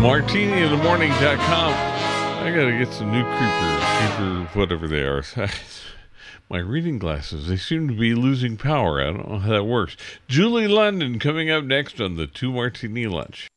martiniinthemorning.com. I gotta get some new creeper, whatever they are. My reading glasses, they seem to be losing power. I don't know how that works. Julie London coming up next on the 2 Martini Lunch.